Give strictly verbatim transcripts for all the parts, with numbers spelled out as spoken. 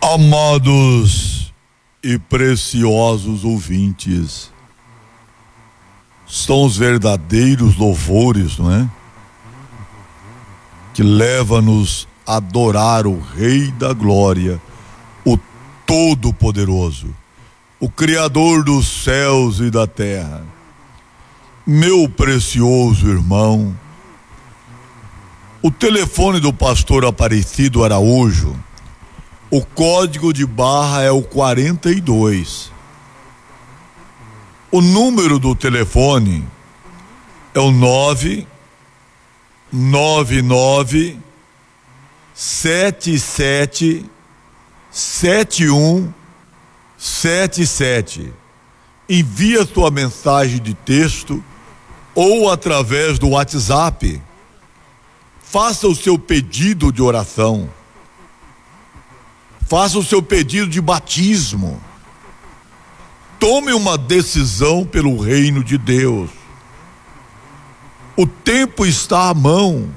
Amados e preciosos ouvintes, são os verdadeiros louvores, não é? Que leva-nos a adorar o Rei da Glória, o Todo-Poderoso, o Criador dos céus e da terra. Meu precioso irmão, o telefone do pastor Aparecido Araújo, o código de barra é o quarenta e dois. O número do telefone é o nove nove nove sete sete sete um sete sete. Envia sua mensagem de texto ou através do WhatsApp. Faça o seu pedido de oração. Faça o seu pedido de batismo. Tome uma decisão pelo reino de Deus. O tempo está à mão.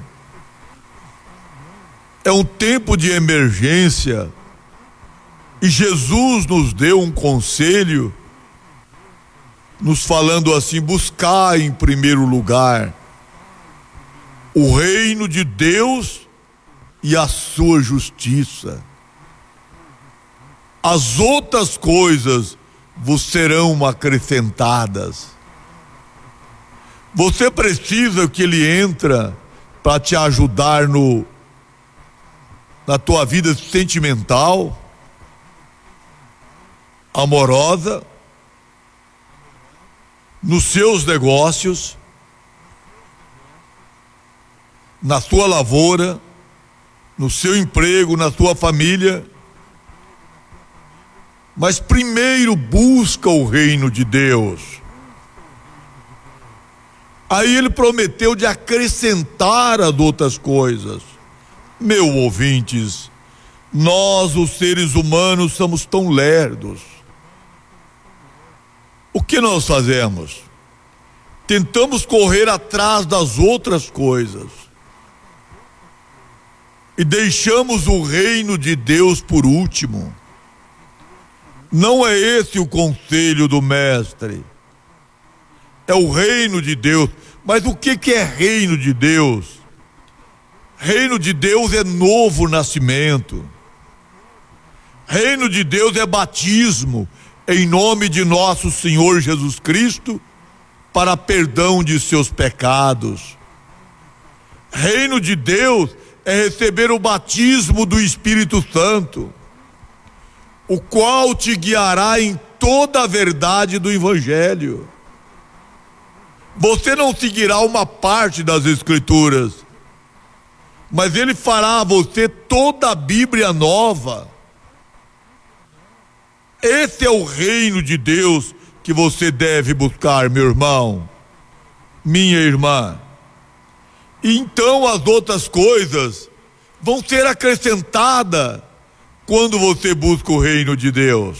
É um tempo de emergência. E Jesus nos deu um conselho, nos falando assim: buscar em primeiro lugar o reino de Deus e a sua justiça. As outras coisas vos serão acrescentadas. Você precisa que ele entra para te ajudar no na tua vida sentimental, amorosa, nos seus negócios, na sua lavoura, no seu emprego, na sua família. Mas primeiro busca o reino de Deus. Aí ele prometeu de acrescentar as outras coisas. Meu ouvintes, nós os seres humanos somos tão lerdos. O que nós fazemos? Tentamos correr atrás das outras coisas e deixamos o reino de Deus por último. Não é esse o conselho do mestre. É o reino de Deus. Mas o que que é reino de Deus? Reino de Deus é novo nascimento. Reino de Deus é batismo em nome de nosso Senhor Jesus Cristo para perdão de seus pecados. Reino de Deus é receber o batismo do Espírito Santo, o qual te guiará em toda a verdade do Evangelho. Você não seguirá uma parte das Escrituras, mas ele fará a você toda a Bíblia nova. Esse é o reino de Deus que você deve buscar, meu irmão, minha irmã. E então as outras coisas vão ser acrescentadas quando você busca o reino de Deus.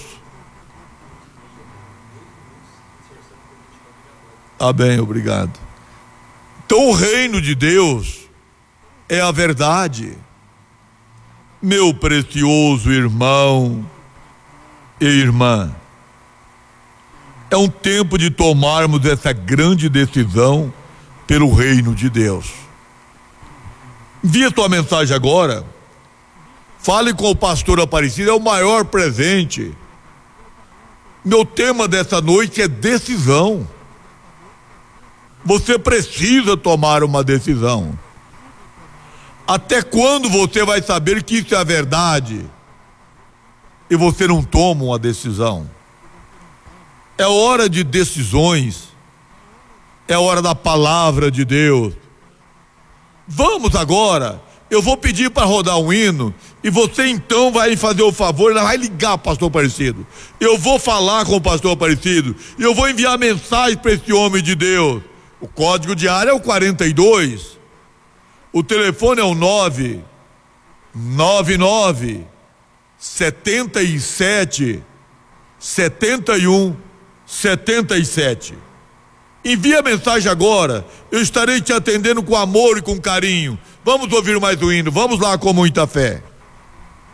Ah, bem, obrigado. Então o reino de Deus é a verdade. Meu precioso irmão e irmã, é um tempo de tomarmos essa grande decisão pelo reino de Deus. Envia tua mensagem agora. Fale com o pastor Aparecido, é o maior presente. Meu tema dessa noite é decisão. Você precisa tomar uma decisão. Até quando você vai saber que isso é a verdade e você não toma uma decisão? É hora de decisões. É hora da palavra de Deus. Vamos agora. Eu vou pedir para rodar um hino e você então vai fazer o favor, vai ligar para o pastor Aparecido. Eu vou falar com o pastor Aparecido e eu vou enviar mensagem para esse homem de Deus. O código de área é o quarenta e dois. O telefone é o nove nove nove setenta e sete setenta e um setenta e sete. Envie a mensagem agora. Eu estarei te atendendo com amor e com carinho. Vamos ouvir mais um hino. Vamos lá com muita fé.